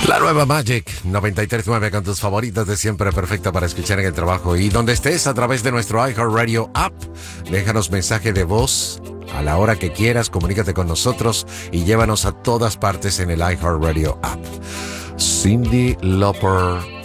La nueva Magic 93.9 con tus favoritas de siempre, perfecta para escuchar en el trabajo y donde estés a través de nuestro iHeartRadio app. Déjanos mensaje de voz a la hora que quieras, comunícate con nosotros y llévanos a todas partes en el iHeartRadio app. Cyndi Lauper